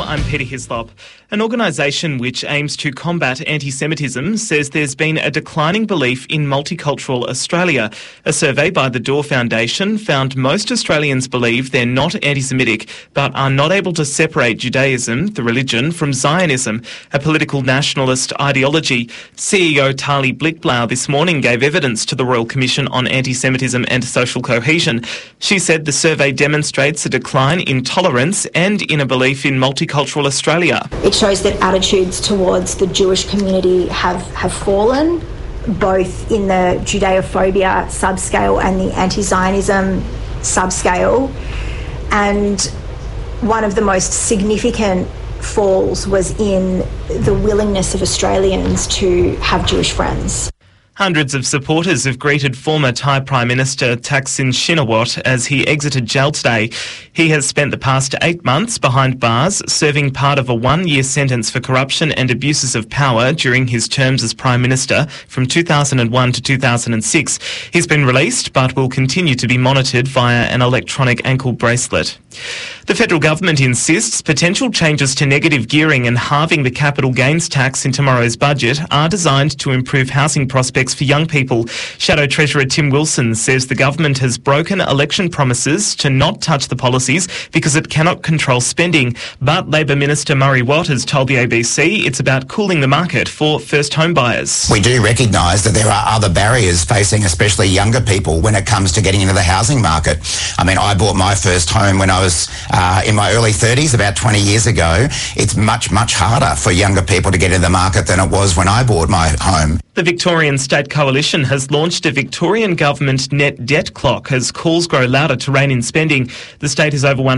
I'm Peter Hislop. An organisation which aims to combat anti-Semitism says there's been a declining belief in multicultural Australia. A survey by the Door Foundation found most Australians believe they're not anti-Semitic, but are not able to separate Judaism, the religion, from Zionism, a political nationalist ideology. CEO Tali Blickblau this morning gave evidence to the Royal Commission on Anti-Semitism and Social Cohesion. She said the survey demonstrates a decline in tolerance and in a belief in multicultural Australia. It shows that attitudes towards the Jewish community have fallen, both in the Judeophobia subscale and the anti-Zionism subscale. And one of the most significant falls was in the willingness of Australians to have Jewish friends. Hundreds of supporters have greeted former Thai Prime Minister Thaksin Shinawatra as he exited jail today. He has spent the past 8 months behind bars, serving part of a 1-year sentence for corruption and abuses of power during his terms as Prime Minister from 2001 to 2006. He's been released but will continue to be monitored via an electronic ankle bracelet. The federal government insists potential changes to negative gearing and halving the capital gains tax in tomorrow's budget are designed to improve housing prospects for young people. Shadow Treasurer Tim Wilson says the government has broken election promises to not touch the policies because it cannot control spending. But Labor Minister Murray Watt has told the ABC it's about cooling the market for first home buyers. We do recognise that there are other barriers facing especially younger people when it comes to getting into the housing market. I mean, I bought my first home when I was in my early 30s, about 20 years ago. It's much, much harder for younger people to get into the market than it was when I bought my home. The Victorian State Coalition has launched a Victorian government net debt clock as calls grow louder to rein in spending. The state has over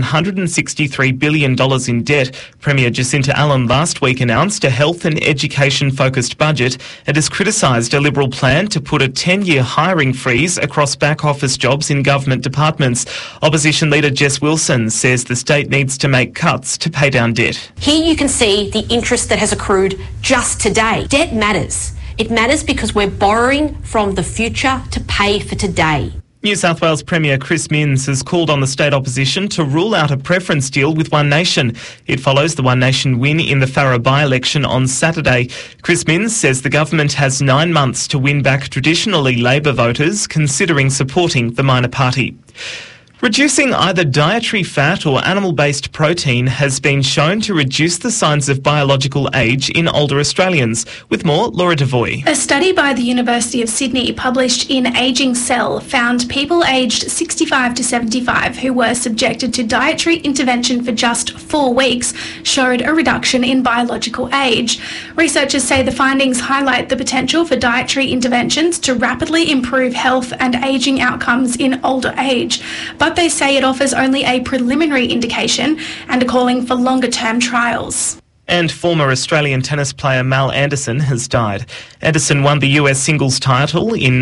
$163 billion in debt. Premier Jacinta Allen last week announced a health and education-focused budget and has criticised a Liberal plan to put a 10-year hiring freeze across back-office jobs in government departments. Opposition leader Jess Wilson says the state needs to make cuts to pay down debt. Here you can see the interest that has accrued just today. Debt matters. It matters because we're borrowing from the future to pay for today. New South Wales Premier Chris Minns has called on the state opposition to rule out a preference deal with One Nation. It follows the One Nation win in the Farrer by-election on Saturday. Chris Minns says the government has 9 months to win back traditionally Labor voters, considering supporting the minor party. Reducing either dietary fat or animal-based protein has been shown to reduce the signs of biological age in older Australians. With more, Laura Devoy. A study by the University of Sydney published in Ageing Cell found people aged 65 to 75 who were subjected to dietary intervention for just 4 weeks showed a reduction in biological age. Researchers say the findings highlight the potential for dietary interventions to rapidly improve health and ageing outcomes in older age. But they say it offers only a preliminary indication and are calling for longer-term trials. And former Australian tennis player Mal Anderson has died. Anderson won the US singles title in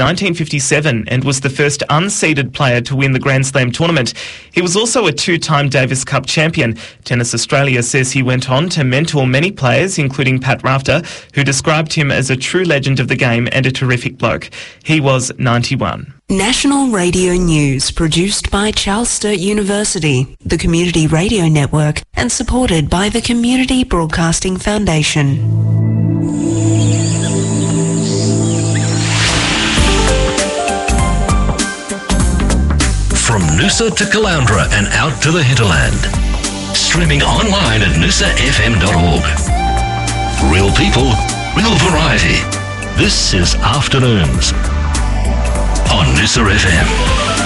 1957 and was the first unseeded player to win the Grand Slam tournament. He was also a 2-time Davis Cup champion. Tennis Australia says he went on to mentor many players, including Pat Rafter, who described him as a true legend of the game and a terrific bloke. He was 91. National Radio News, produced by Charles Sturt University, the Community Radio Network, and supported by the Community Broadcasting Foundation. From Noosa to Caloundra and out to the hinterland. Streaming online at noosafm.org. Real people, real variety. This is Afternoons on Noosa FM.